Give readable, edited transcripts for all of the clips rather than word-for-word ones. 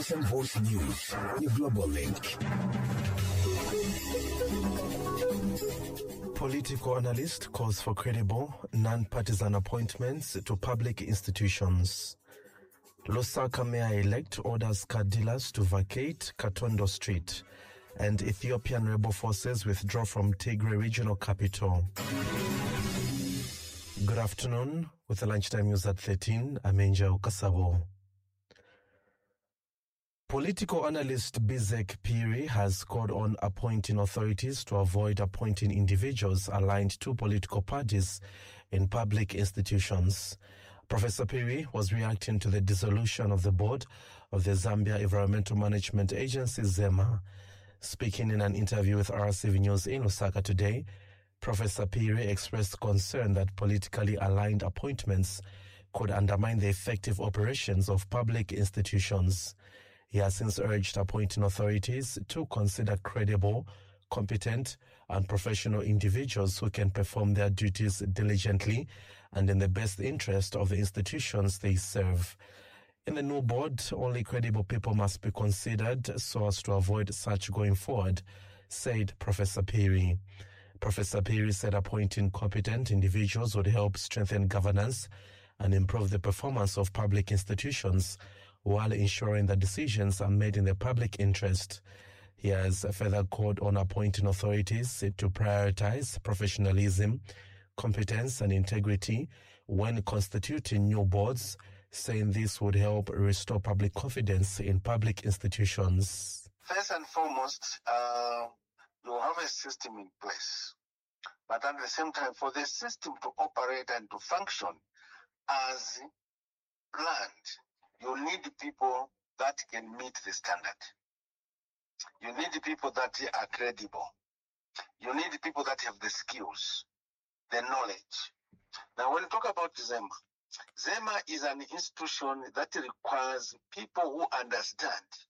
Asian Voice News, the Global Link. Political analyst calls for credible, non-partisan appointments to public institutions. Lusaka Mayor-elect orders car dealers to vacate Katondo Street, and Ethiopian rebel forces withdraw from Tigray regional capital. Good afternoon. With the lunchtime news at 13, I'm Angel Kasabo. Political analyst Bizek Piri has called on appointing authorities to avoid appointing individuals aligned to political parties in public institutions. Professor Piri was reacting to the dissolution of the board of the Zambia Environmental Management Agency, ZEMA. Speaking in an interview with RCV News in Lusaka today, Professor Piri expressed concern that politically aligned appointments could undermine the effective operations of public institutions. He has since urged appointing authorities to consider credible, competent, and professional individuals who can perform their duties diligently and in the best interest of the institutions they serve. In the new board, only credible people must be considered so as to avoid such going forward, said Professor Piri. Professor Piri said appointing competent individuals would help strengthen governance and improve the performance of public institutions while ensuring that decisions are made in the public interest. He has further called on appointing authorities to prioritize professionalism, competence, and integrity when constituting new boards, saying this would help restore public confidence in public institutions. First and foremost, you have a system in place. But at the same time, for the system to operate and to function as planned, you need people that can meet the standard. You need people that are credible. You need people that have the skills, the knowledge. Now, when we talk about ZEMA, ZEMA is an institution that requires people who understand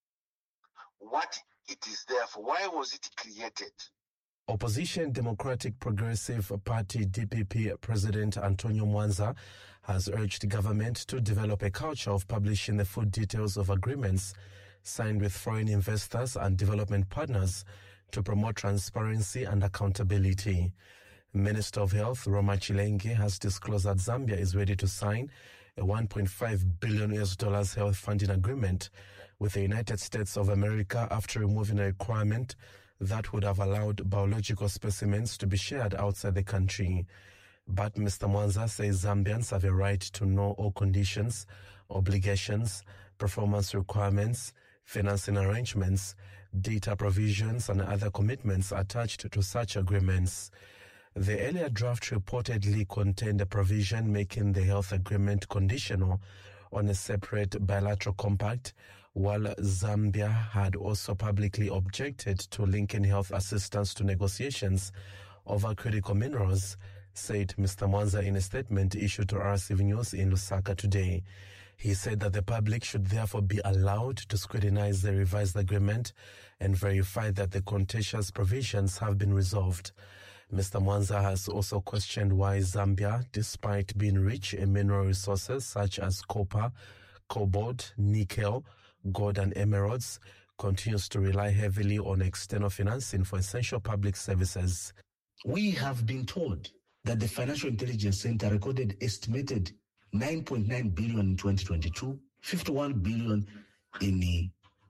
what it is there for. Why was it created? Opposition Democratic Progressive Party DPP President Antonio Mwanza has urged government to develop a culture of publishing the full details of agreements signed with foreign investors and development partners to promote transparency and accountability. Minister of Health Roma Chilenge has disclosed that Zambia is ready to sign a $1.5 billion health funding agreement with the United States of America after removing a requirement that would have allowed biological specimens to be shared outside the country. But Mr. Mwanza says Zambians have a right to know all conditions, obligations, performance requirements, financing arrangements, data provisions, and other commitments attached to such agreements. The earlier draft reportedly contained a provision making the health agreement conditional on a separate bilateral compact, while Zambia had also publicly objected to linking health assistance to negotiations over critical minerals, said Mr. Mwanza in a statement issued to RCV News in Lusaka today. He said that the public should therefore be allowed to scrutinize the revised agreement and verify that the contentious provisions have been resolved. Mr. Mwanza has also questioned why Zambia, despite being rich in mineral resources such as copper, cobalt, nickel, gold, and emeralds, continues to rely heavily on external financing for essential public services. We have been told that the Financial Intelligence Center recorded estimated 9.9 billion in 2022, 51 billion in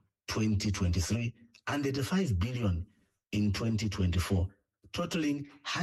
2023, and 85 billion in 2024, totaling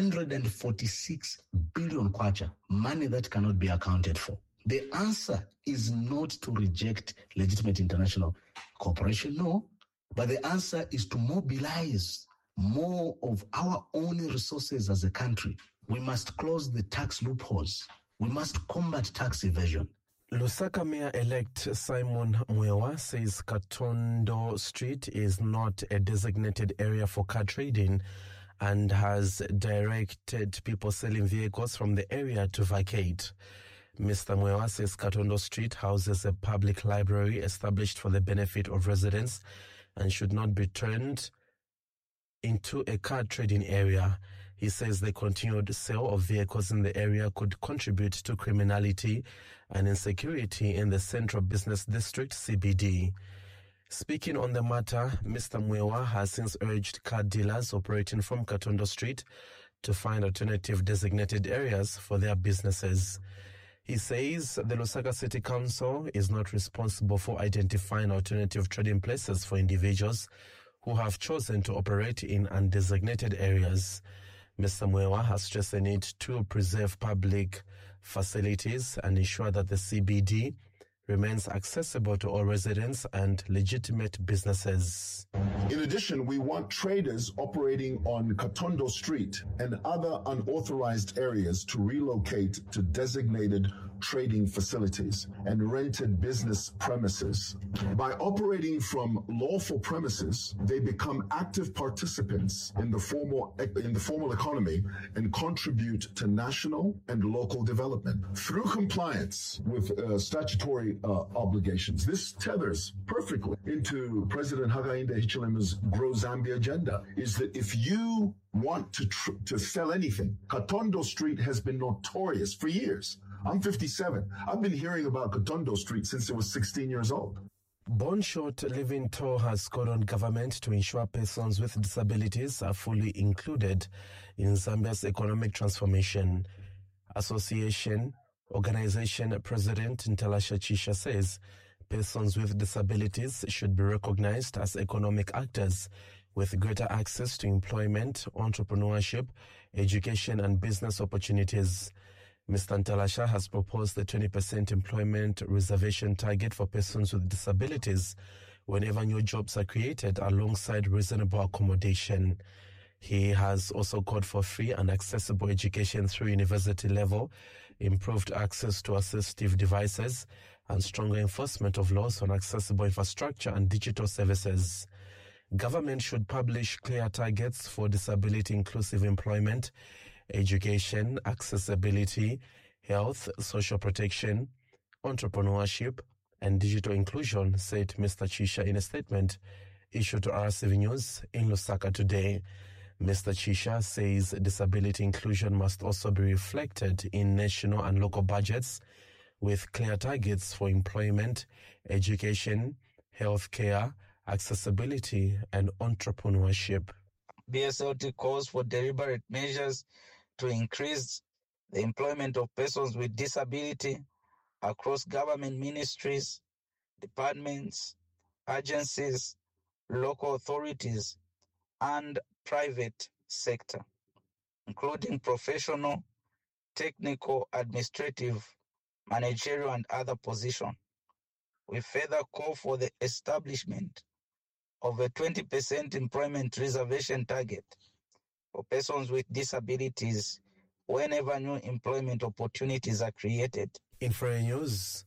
146 billion kwacha, money that cannot be accounted for. The answer is not to reject legitimate international cooperation, no, but the answer is to mobilize more of our own resources as a country. We must close the tax loopholes. We must combat tax evasion. Lusaka Mayor-elect Simon Mwewa says Katondo Street is not a designated area for car trading and has directed people selling vehicles from the area to vacate. Mr. Mwewa says Katondo Street houses a public library established for the benefit of residents and should not be turned into a car trading area. He says the continued sale of vehicles in the area could contribute to criminality and insecurity in the Central Business District, CBD. Speaking on the matter, Mr. Mwewa has since urged car dealers operating from Katondo Street to find alternative designated areas for their businesses. He says the Lusaka City Council is not responsible for identifying alternative trading places for individuals who have chosen to operate in undesignated areas. Mr. Mwewa has stressed the need to preserve public facilities and ensure that the CBD remains accessible to all residents and legitimate businesses. In addition, we want traders operating on Katondo Street and other unauthorized areas to relocate to designated trading facilities and rented business premises. By operating from lawful premises, they become active participants in the formal economy and contribute to national and local development. Through compliance with statutory obligations, this tethers perfectly into President Hakainde Hichilema's Grow Zambia agenda, is that if you want to sell anything, Katondo Street has been notorious for years. I'm 57. I've been hearing about Katondo Street since I was 16 years old. Bonshot Living Tour has called on government to ensure persons with disabilities are fully included in Zambia's economic transformation. Association Organization President Ntalasha Chisha says persons with disabilities should be recognized as economic actors with greater access to employment, entrepreneurship, education, and business opportunities. Mr. Ntalasha has proposed the 20% employment reservation target for persons with disabilities whenever new jobs are created alongside reasonable accommodation. He has also called for free and accessible education through university level, improved access to assistive devices, and stronger enforcement of laws on accessible infrastructure and digital services. Government should publish clear targets for disability-inclusive employment, education, accessibility, health, social protection, entrepreneurship, and digital inclusion, said Mr. Chisha in a statement issued to RCV News in Lusaka today. Mr. Chisha says disability inclusion must also be reflected in national and local budgets with clear targets for employment, education, healthcare, accessibility, and entrepreneurship. BSLT calls for deliberate measures to increase the employment of persons with disability across government ministries, departments, agencies, local authorities, and private sector, including professional, technical, administrative, managerial, and other positions. We further call for the establishment of a 20% employment reservation target for persons with disabilities whenever new employment opportunities are created. In foreign news,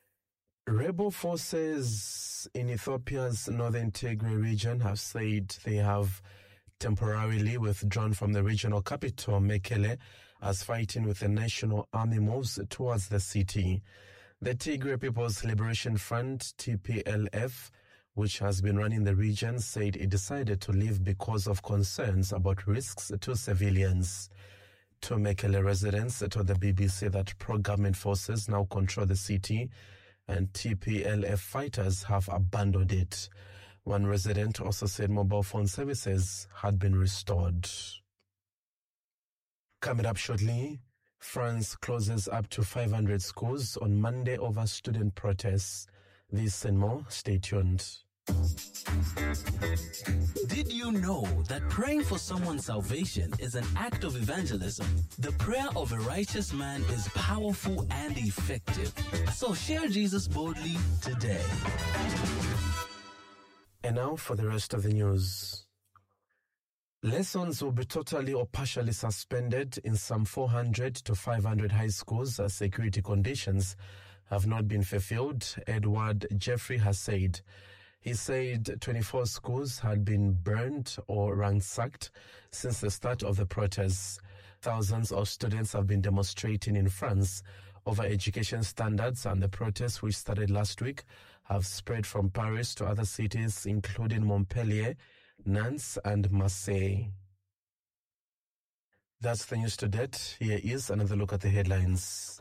rebel forces in Ethiopia's northern Tigray region have said they have temporarily withdrawn from the regional capital, Mekele, as fighting with the National Army moves towards the city. The Tigray People's Liberation Front, TPLF, which has been running the region, said it decided to leave because of concerns about risks to civilians. Two Mekele residents told the BBC that pro-government forces now control the city and TPLF fighters have abandoned it. One resident also said mobile phone services had been restored. Coming up shortly, France closes up to 500 schools on Monday over student protests. This and more, stay tuned. Did you know that praying for someone's salvation is an act of evangelism? The prayer of a righteous man is powerful and effective. So share Jesus boldly today. And now for the rest of the news. Lessons will be totally or partially suspended in some 400 to 500 high schools as security conditions have not been fulfilled, Edward Jeffrey has said. He said 24 schools had been burned or ransacked since the start of the protests. Thousands of students have been demonstrating in France over education standards, and the protests, which started last week, have spread from Paris to other cities, including Montpellier, Nantes, and Marseille. That's the news to date. Here is another look at the headlines.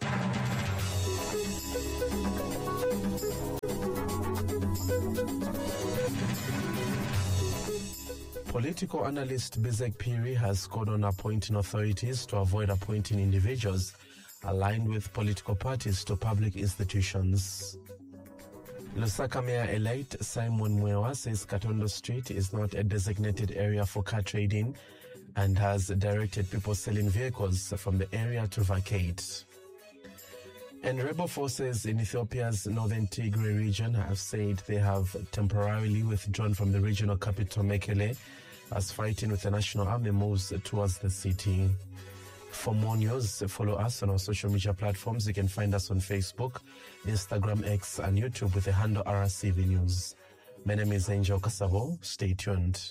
Political analyst Bizek Piri has called on appointing authorities to avoid appointing individuals aligned with political parties to public institutions. Lusaka Mayor-elect Simon Mwewa says Katondo Street is not a designated area for car trading and has directed people selling vehicles from the area to vacate. And rebel forces in Ethiopia's northern Tigray region have said they have temporarily withdrawn from the regional capital Mekele as fighting with the National Army moves towards the city. For more news, follow us on our social media platforms. You can find us on Facebook, Instagram, X, and YouTube with the handle RCV News. My name is Angel Kasabo. Stay tuned.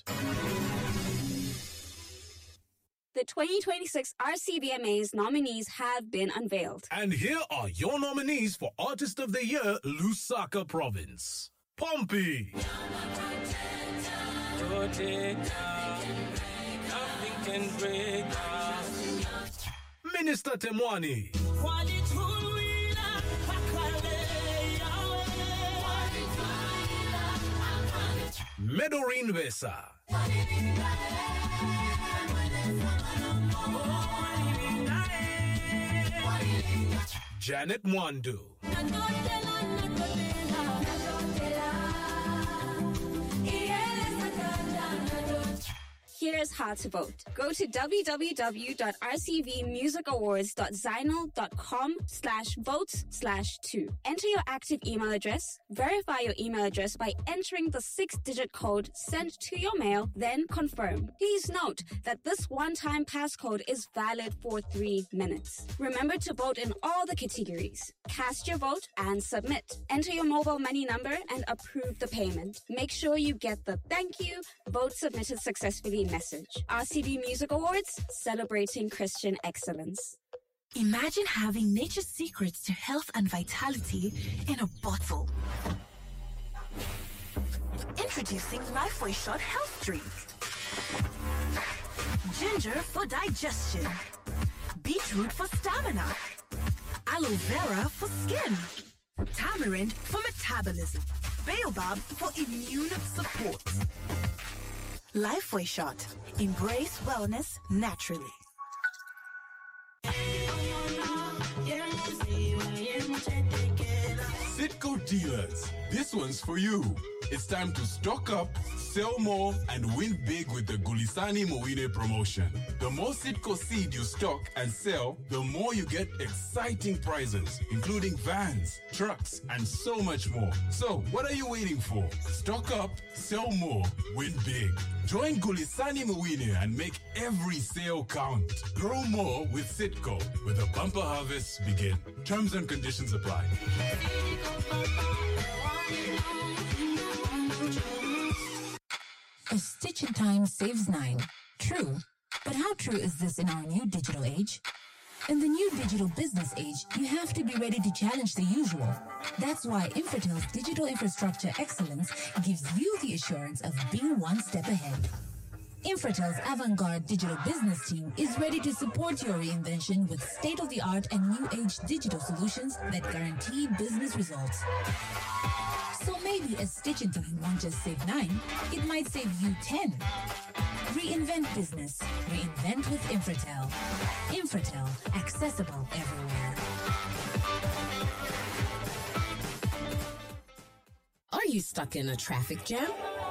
The 2026 RCVMA's nominees have been unveiled. And here are your nominees for Artist of the Year, Lusaka Province. Pompey. Minister Temwani. Medorine Vesa. Janet Mwandu. Here's how to vote. Go to www.rcvmusicawards.zinal.com/votes/2. Enter your active email address. Verify your email address by entering the 6-digit code sent to your mail, then confirm. Please note that this one-time passcode is valid for 3 minutes. Remember to vote in all the categories. Cast your vote and submit. Enter your mobile money number and approve the payment. Make sure you get the thank you, vote submitted successfully message. RCV Music Awards, celebrating Christian excellence. Imagine having nature's secrets to health and vitality in a bottle. Introducing Lifeway Shot Health Drink. Ginger for digestion. Beetroot for stamina. Aloe vera for skin. Tamarind for metabolism. Baobab for immune support. Lifeway Shot. Embrace wellness naturally. Sitco dealers, this one's for you. It's time to stock up, sell more, and win big with the Gulisani Mowine promotion. The more Sitco seed you stock and sell, the more you get exciting prizes, including vans, trucks, and so much more. So, what are you waiting for? Stock up, sell more, win big. Join Gulisani Mowine and make every sale count. Grow more with Sitco, where the bumper harvests begin. Terms and conditions apply. A stitch in time saves 9. True. But how true is this in our new digital age? In the new digital business age, you have to be ready to challenge the usual. That's why Infratel's digital infrastructure excellence gives you the assurance of being one step ahead. Infratel's avant-garde digital business team is ready to support your reinvention with state-of-the-art and new-age digital solutions that guarantee business results. So maybe a stitch in time won't just save 9, it might save you 10. Reinvent business. Reinvent with Infratel. Infratel, accessible everywhere. Are you stuck in a traffic jam?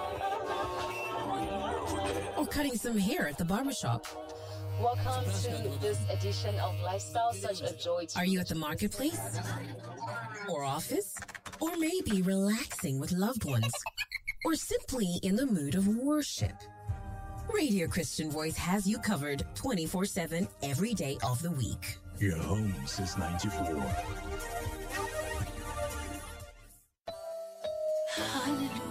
Or cutting some hair at the barbershop? Welcome to this edition of Lifestyle Such a Joy. Are you at the marketplace? Or office? Or maybe relaxing with loved ones? Or simply in the mood of worship? Radio Christian Voice has you covered 24/7 every day of the week. Your home since 94. Hallelujah.